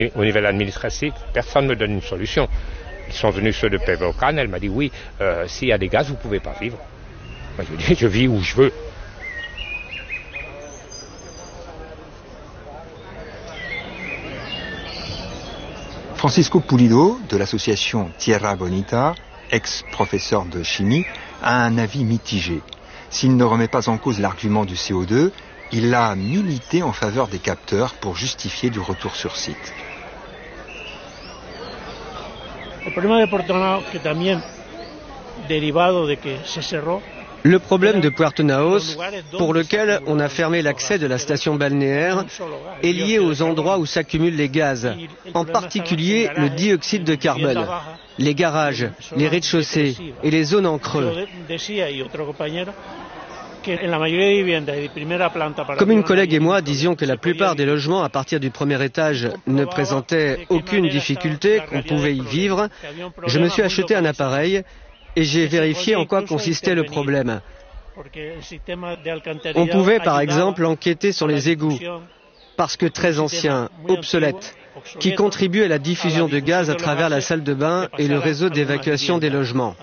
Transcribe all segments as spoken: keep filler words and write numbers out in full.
Au niveau administratif, personne ne me donne une solution. Ils sont venus ceux de Pévocan, elle m'a dit oui, euh, s'il y a des gaz, vous ne pouvez pas vivre. Moi, je dis, je vis où je veux. Francisco Pulido, de l'association Tierra Bonita, ex-professeur de chimie, a un avis mitigé. S'il ne remet pas en cause l'argument du C O deux, il a milité en faveur des capteurs pour justifier du retour sur site. Le problème de Puerto Naos, pour lequel on a fermé l'accès de la station balnéaire, est lié aux endroits où s'accumulent les gaz, en particulier le dioxyde de carbone, les garages, les rez-de-chaussée et les zones en creux. Comme une collègue et moi disions que la plupart des logements à partir du premier étage ne présentaient aucune difficulté, qu'on pouvait y vivre, je me suis acheté un appareil et j'ai vérifié en quoi consistait le problème. On pouvait par exemple enquêter sur les égouts, parce que très anciens, obsolètes, qui contribuent à la diffusion de gaz à travers la salle de bain et le réseau d'évacuation des logements.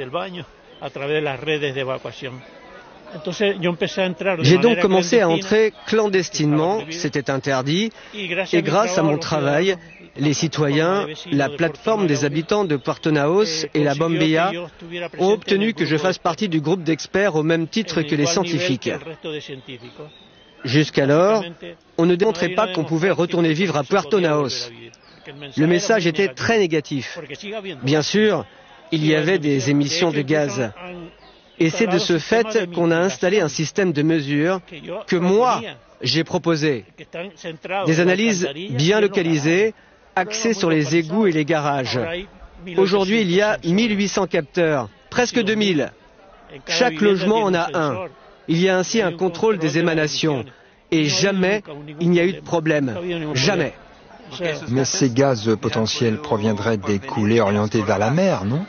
J'ai donc commencé à entrer clandestinement, c'était interdit, et grâce à mon travail, les citoyens, la plateforme des habitants de Puerto Naos et la Bombilla ont obtenu que je fasse partie du groupe d'experts au même titre que les scientifiques. Jusqu'alors, on ne démontrait pas qu'on pouvait retourner vivre à Puerto Naos. Le message était très négatif. Bien sûr, il y avait des émissions de gaz. Et c'est de ce fait qu'on a installé un système de mesure que moi, j'ai proposé. Des analyses bien localisées, axées sur les égouts et les garages. Aujourd'hui, il y a mille huit cents capteurs, presque deux mille. Chaque logement en a un. Il y a ainsi un contrôle des émanations. Et jamais il n'y a eu de problème. Jamais. Mais ces gaz potentiels proviendraient des coulées orientées vers la mer, non?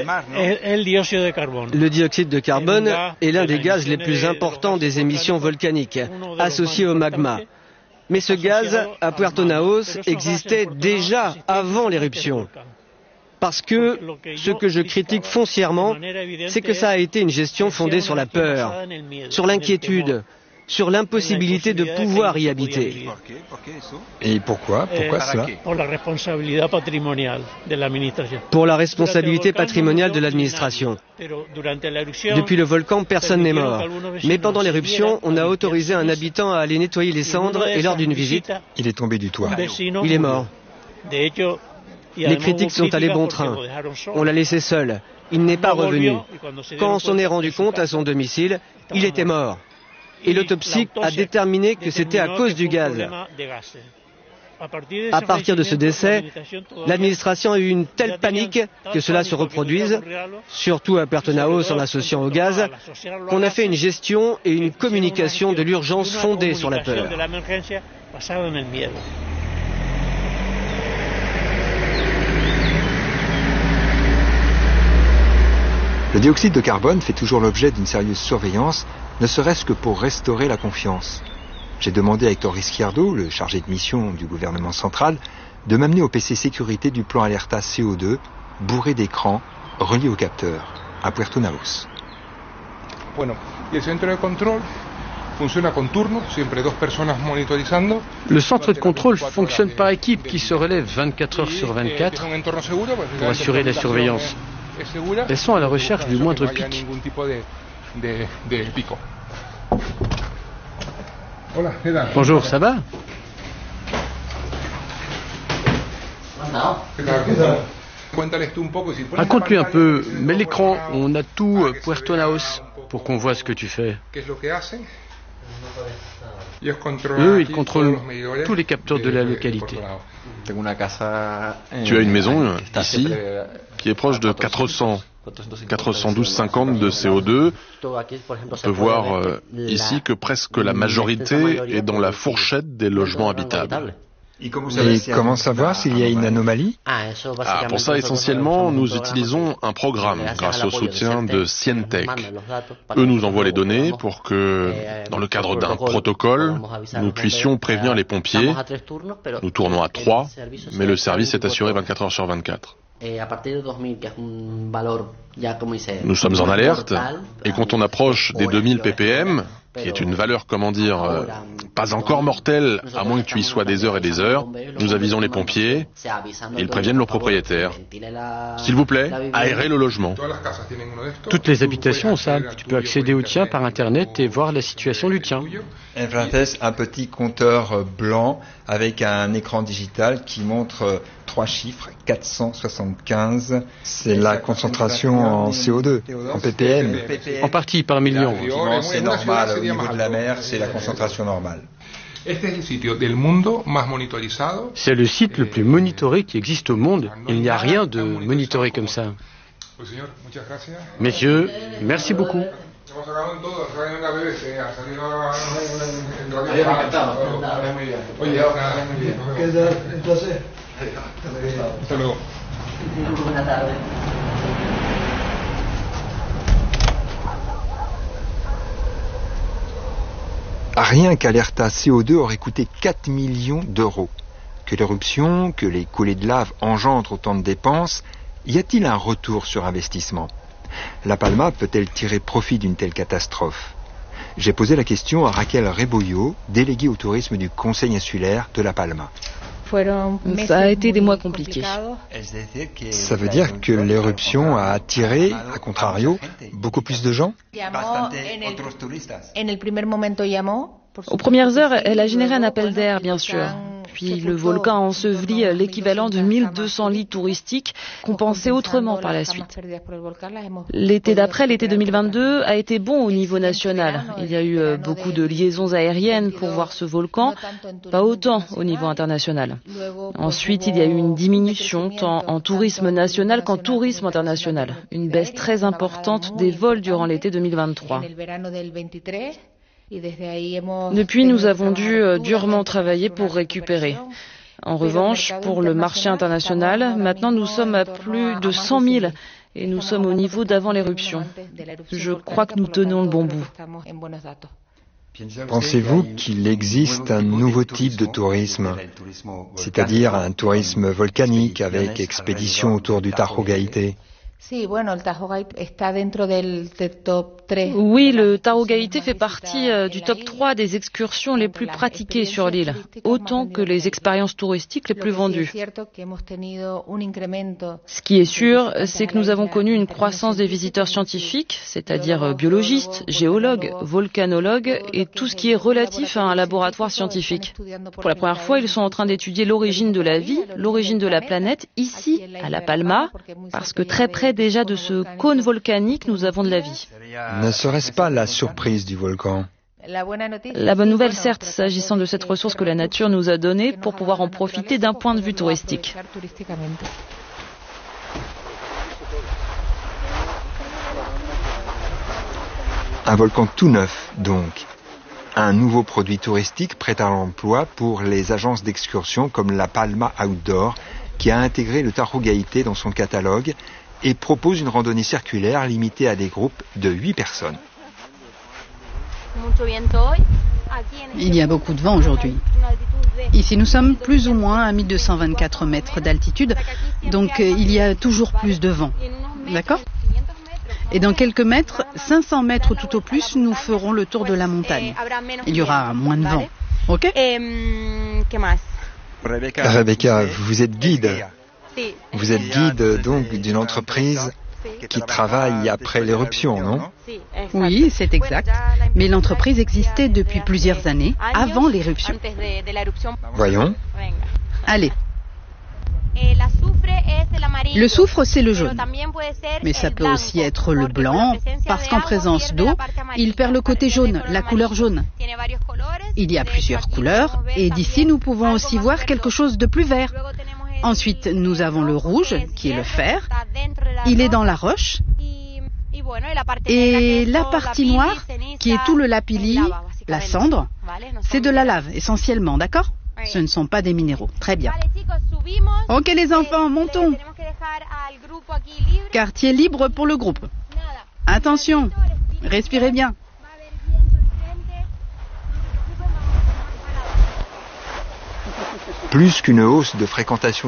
Le dioxyde de carbone est l'un des gaz les plus importants des émissions volcaniques, associé au magma. Mais ce gaz, à Puerto Naos, existait déjà avant l'éruption. Parce que ce que je critique foncièrement, c'est que ça a été une gestion fondée sur la peur, sur l'inquiétude, sur l'impossibilité de pouvoir y habiter. Et pourquoi Pourquoi cela? Pour la responsabilité patrimoniale de l'administration. Depuis le volcan, personne n'est mort. Mais pendant l'éruption, on a autorisé un habitant à aller nettoyer les cendres et lors d'une visite, il est tombé du toit. Il est mort. Les critiques sont allées bon train. On l'a laissé seul. Il n'est pas revenu. Quand on s'en est rendu compte à son domicile, il était mort. Et l'autopsie a déterminé que c'était à cause du gaz. À partir de ce décès, l'administration a eu une telle panique que cela se reproduise, surtout à Puerto Naos en l'associant au gaz, qu'on a fait une gestion et une communication de l'urgence fondée sur la peur. Le dioxyde de carbone fait toujours l'objet d'une sérieuse surveillance, ne serait-ce que pour restaurer la confiance. J'ai demandé à Héctor Izquierdo, le chargé de mission du gouvernement central, de m'amener au P C sécurité du plan Alerta C O deux, bourré d'écrans, relié au capteur, à Puerto Naos. Bueno, y el centro de control funciona con turno, siempre dos personas monitorizando. Le centre de contrôle fonctionne par équipe qui se relève vingt-quatre heures sur vingt-quatre pour assurer la surveillance. Elles sont à la recherche du moindre pic. Bonjour, ça va? Raconte-lui un peu, mets l'écran, on a tout Puerto Naos pour qu'on voit ce que tu fais. Eux, ils contrôlent tous les capteurs de la localité. Tu as une maison, ici, qui est proche de quatre cents, quatre cent douze virgule cinquante de C O deux. On peut voir euh, ici que presque la majorité est dans la fourchette des logements habitables. Et comment savoir s'il y a une anomalie? Ah, pour ça, essentiellement, nous utilisons un programme grâce au soutien de Cientech. Eux nous envoient les données pour que, dans le cadre d'un protocole, nous puissions prévenir les pompiers. Nous tournons à trois, mais le service est assuré vingt-quatre heures sur vingt-quatre. Nous sommes en alerte, et quand on approche des deux mille ppm, qui est une valeur, comment dire, euh, pas encore mortelle, à moins que tu y sois des heures et des heures, nous avisons les pompiers, et ils préviennent leurs propriétaires. S'il vous plaît, aérez le logement. Toutes les habitations ont ça. Tu peux accéder au tien par Internet et voir la situation du tien. Un petit compteur blanc avec un écran digital qui montre trois chiffres, quatre cent soixante-quinze. C'est la concentration en C O deux, en ppm. En partie par million. C'est normal, au niveau de la mer, c'est la concentration normale. C'est le site le plus monitoré qui existe au monde. Il n'y a rien de monitoré comme ça. Messieurs, merci beaucoup. Rien qu'Alerta C O deux aurait coûté quatre millions d'euros. Que l'éruption, que les coulées de lave engendrent autant de dépenses, y a-t-il un retour sur investissement? La Palma peut-elle tirer profit d'une telle catastrophe? J'ai posé la question à Raquel Rebollo, déléguée au tourisme du Conseil insulaire de La Palma. Ça a été des mois compliqués. Ça veut dire que l'éruption a attiré, à contrario, beaucoup plus de gens? Aux premières heures, elle a généré un appel d'air, bien sûr. Puis le volcan a enseveli l'équivalent de mille deux cents lits touristiques, compensés autrement par la suite. L'été d'après, l'été deux mille vingt-deux, a été bon au niveau national. Il y a eu beaucoup de liaisons aériennes pour voir ce volcan, pas autant au niveau international. Ensuite, il y a eu une diminution tant en tourisme national qu'en tourisme international. Une baisse très importante des vols durant l'été deux mille vingt-trois. Depuis, nous avons dû euh, durement travailler pour récupérer. En revanche, pour le marché international, maintenant nous sommes à plus de cent mille et nous sommes au niveau d'avant l'éruption. Je crois que nous tenons le bon bout. Pensez-vous qu'il existe un nouveau type de tourisme, c'est-à-dire un tourisme volcanique avec expédition autour du Tajo Gaité? Oui, le Tajo Gaité fait partie euh, du top trois des excursions les plus pratiquées sur l'île, autant que les expériences touristiques les plus vendues. Ce qui est sûr, c'est que nous avons connu une croissance des visiteurs scientifiques, c'est-à-dire biologistes, géologues, volcanologues et tout ce qui est relatif à un laboratoire scientifique. Pour la première fois, ils sont en train d'étudier l'origine de la vie, l'origine de la planète, ici, à La Palma, parce que très près déjà de ce cône volcanique, nous avons de la vie. Ne serait-ce pas la surprise du volcan? La bonne nouvelle, certes, s'agissant de cette ressource que la nature nous a donnée pour pouvoir en profiter d'un point de vue touristique. Un volcan tout neuf, donc. Un nouveau produit touristique prêt à l'emploi pour les agences d'excursion comme la Palma Outdoor, qui a intégré le Tajo Gaité dans son catalogue et propose une randonnée circulaire limitée à des groupes de huit personnes. Il y a beaucoup de vent aujourd'hui. Ici, nous sommes plus ou moins à mille deux cent vingt-quatre mètres d'altitude, donc il y a toujours plus de vent. D'accord ? Et dans quelques mètres, cinq cents mètres tout au plus, nous ferons le tour de la montagne. Il y aura moins de vent. Ok ? Rebecca, vous êtes guide. Vous êtes guide donc d'une entreprise qui travaille après l'éruption, non? Oui, c'est exact. Mais l'entreprise existait depuis plusieurs années, avant l'éruption. Voyons. Allez. Le soufre, c'est le jaune. Mais ça peut aussi être le blanc, parce qu'en présence d'eau, il perd le côté jaune, la couleur jaune. Il y a plusieurs couleurs, et d'ici, nous pouvons aussi voir quelque chose de plus vert. Ensuite, nous avons le rouge, qui est le fer. Il est dans la roche. Et la partie noire, qui est tout le lapilli, la cendre, c'est de la lave, essentiellement, d'accord ? ce ne sont pas des minéraux. Très bien. Ok les enfants, montons. Quartier libre pour le groupe. Attention, respirez bien. Plus qu'une hausse de fréquentation